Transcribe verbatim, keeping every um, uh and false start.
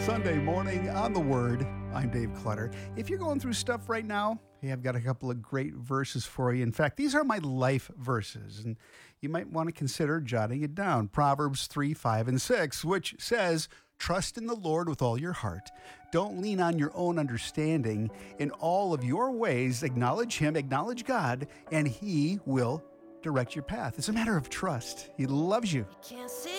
Sunday morning on The Word. I'm Dave Clutter. If you're going through stuff right now, hey, I've got a couple of great verses for you. In fact, these are my life verses, and you might want to consider jotting it down. Proverbs three, five, and six, which says, "Trust in the Lord with all your heart. Don't lean on your own understanding. In all of your ways, acknowledge Him, acknowledge God, and He will direct your path." It's a matter of trust. He loves you.